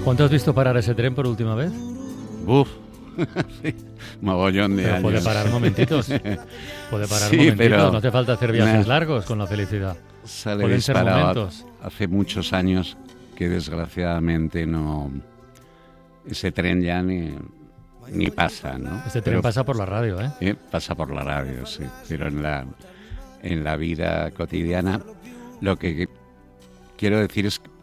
¿Cuánto has visto parar ese tren por última vez? Uf, sí, mogollón de años. Puede parar momentitos. Puede parar Sí, momentitos. pero No hace falta hacer viajes largos con la felicidad. Sale Pueden ser disparado. momentos. Hace muchos años que desgraciadamente no... Ese tren ya ni pasa, ¿no? Este tren pasa por la radio, ¿eh? Pasa por la radio, sí. Pero en la vida cotidiana lo que quiero decir es